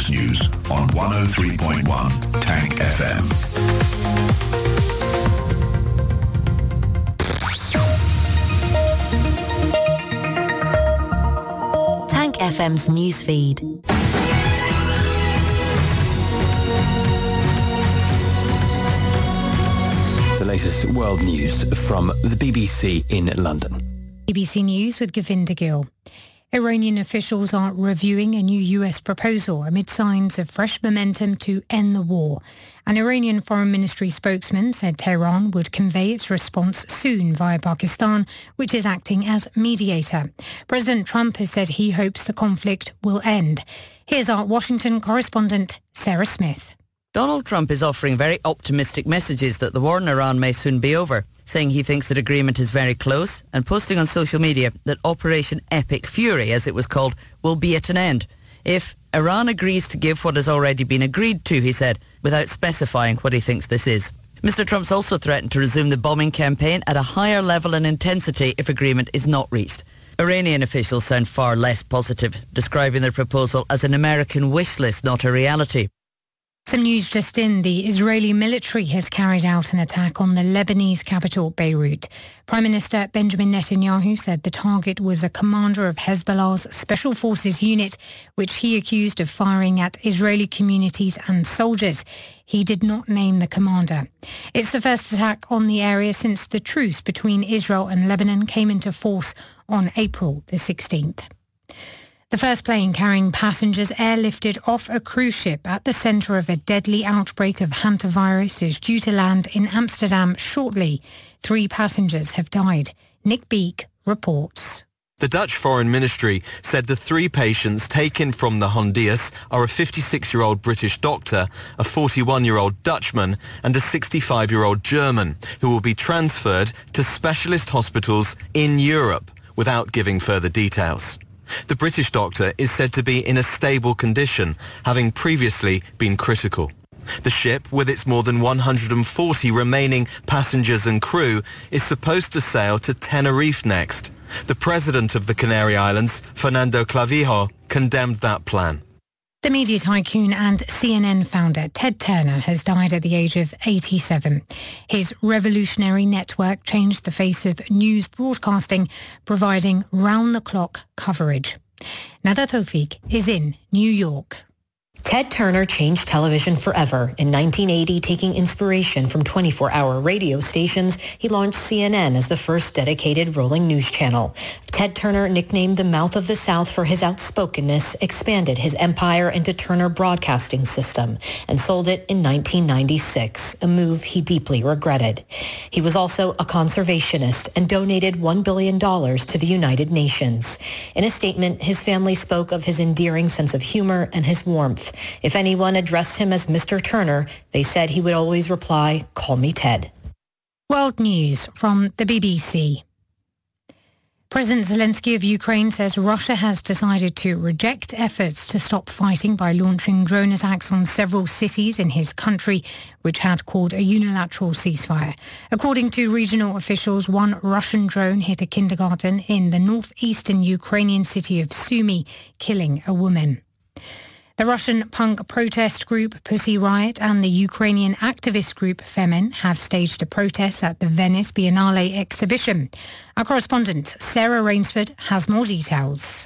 business news on 103.1 Tank FM. Tank FM's newsfeed. The latest world news from the BBC in London. BBC News with Govinda Gill. Iranian officials are reviewing a new US proposal amid signs of fresh momentum to end the war. An Iranian Foreign Ministry spokesman said Tehran would convey its response soon via Pakistan, which is acting as mediator. President Trump has said he hopes the conflict will end. Here's our Washington correspondent, Sarah Smith. Donald Trump is offering very optimistic messages that the war in Iran may soon be over, saying he thinks that agreement is very close and posting on social media that Operation Epic Fury, as it was called, will be at an end. If Iran agrees to give what has already been agreed to, he said, without specifying what he thinks this is. Mr. Trump's also threatened to resume the bombing campaign at a higher level and intensity if agreement is not reached. Iranian officials sound far less positive, describing their proposal as an American wish list, not a reality. Some news just in. The Israeli military has carried out an attack on the Lebanese capital, Beirut. Prime Minister Benjamin Netanyahu said the target was a commander of Hezbollah's Special Forces unit, which he accused of firing at Israeli communities and soldiers. He did not name the commander. It's the first attack on the area since the truce between Israel and Lebanon came into force on April the 16th. The first plane carrying passengers airlifted off a cruise ship at the centre of a deadly outbreak of hantavirus is due to land in Amsterdam shortly. 3 passengers have died. Nick Beek reports. The Dutch Foreign Ministry said the 3 patients taken from the Hondias are a 56-year-old British doctor, a 41-year-old Dutchman and a 65-year-old German, who will be transferred to specialist hospitals in Europe without giving further details. The British doctor is said to be in a stable condition, having previously been critical. The ship, with its more than 140 remaining passengers and crew, is supposed to sail to Tenerife next. The president of the Canary Islands, Fernando Clavijo, condemned that plan. The media tycoon and CNN founder Ted Turner has died at the age of 87. His revolutionary network changed the face of news broadcasting, providing round-the-clock coverage. Nada Tawfiq is in New York. Ted Turner changed television forever. In 1980, taking inspiration from 24-hour radio stations, he launched CNN as the first dedicated rolling news channel. Ted Turner, nicknamed the Mouth of the South for his outspokenness, expanded his empire into Turner Broadcasting System and sold it in 1996, a move he deeply regretted. He was also a conservationist and donated $1 billion to the United Nations. In a statement, his family spoke of his endearing sense of humor and his warmth. If anyone addressed him as Mr. Turner, they said he would always reply, "Call me Ted." World News from the BBC. President Zelensky of Ukraine says Russia has decided to reject efforts to stop fighting by launching drone attacks on several cities in his country, which had called a unilateral ceasefire. According to regional officials, one Russian drone hit a kindergarten in the northeastern Ukrainian city of Sumy, killing a woman. The Russian punk protest group Pussy Riot and the Ukrainian activist group Femen have staged a protest at the Venice Biennale exhibition. Our correspondent Sarah Rainsford has more details.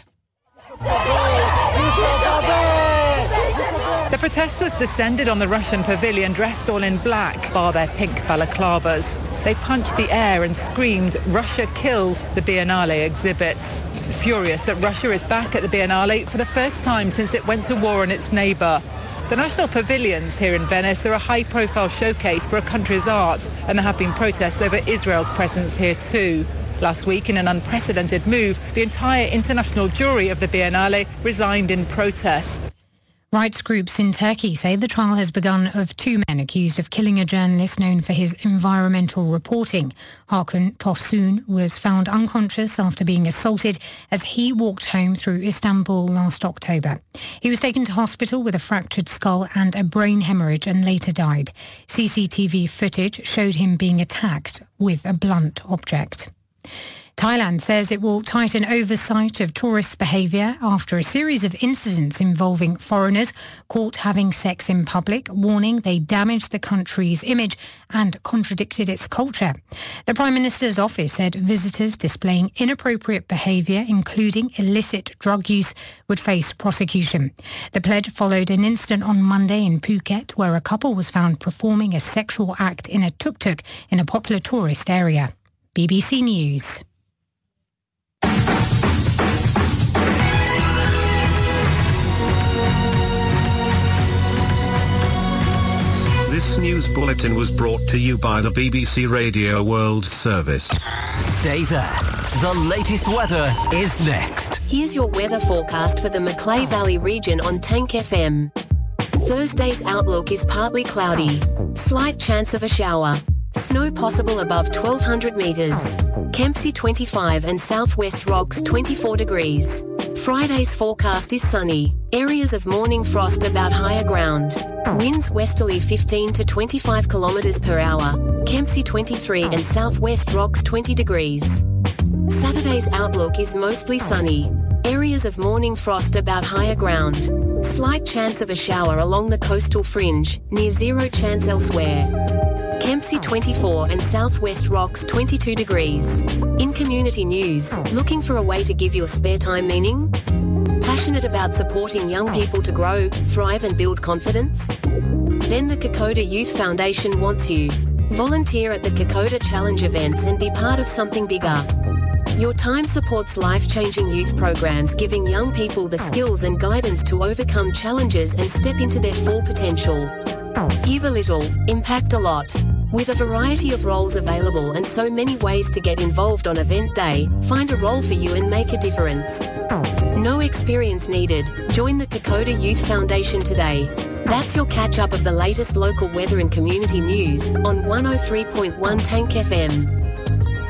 The protesters descended on the Russian pavilion dressed all in black, bar their pink balaclavas. They punched the air and screamed, "Russia kills," the Biennale exhibits. Furious that Russia is back at the Biennale for the first time since it went to war on its neighbour. The national pavilions here in Venice are a high-profile showcase for a country's art, and there have been protests over Israel's presence here too. Last week, in an unprecedented move, the entire international jury of the Biennale resigned in protest. Rights groups in Turkey say the trial has begun of 2 men accused of killing a journalist known for his environmental reporting. Hakan Tosun was found unconscious after being assaulted as he walked home through Istanbul last October. He was taken to hospital with a fractured skull and a brain hemorrhage and later died. CCTV footage showed him being attacked with a blunt object. Thailand says it will tighten oversight of tourist behaviour after a series of incidents involving foreigners caught having sex in public, warning they damaged the country's image and contradicted its culture. The Prime Minister's office said visitors displaying inappropriate behaviour, including illicit drug use, would face prosecution. The pledge followed an incident on Monday in Phuket where a couple was found performing a sexual act in a tuk-tuk in a popular tourist area. BBC News. This news bulletin was brought to you by the BBC Radio World Service. Stay there. The latest weather is next. Here's your weather forecast for the Macleay Valley region on Tank FM. Thursday's outlook is partly cloudy. Slight chance of a shower. Snow possible above 1,200 metres. Kempsey 25 and Southwest Rocks 24 degrees. Friday's forecast is sunny. Areas of morning frost about higher ground. Winds westerly 15 to 25 kilometres per hour. Kempsey 23 and Southwest Rocks 20 degrees. Saturday's outlook is mostly sunny. Areas of morning frost about higher ground. Slight chance of a shower along the coastal fringe, near zero chance elsewhere. Kempsey 24 and Southwest Rocks 22 degrees. In community news, looking for a way to give your spare time meaning? Passionate about supporting young people to grow, thrive and build confidence? Then the Kokoda Youth Foundation wants you. Volunteer at the Kokoda Challenge events and be part of something bigger. Your time supports life-changing youth programs, giving young people the skills and guidance to overcome challenges and step into their full potential. Give a little, impact a lot. With a variety of roles available and so many ways to get involved on event day, find a role for you and make a difference. No experience needed. Join the Kokoda Youth Foundation today. That's your catch-up of the latest local weather and community news on 103.1 Tank FM.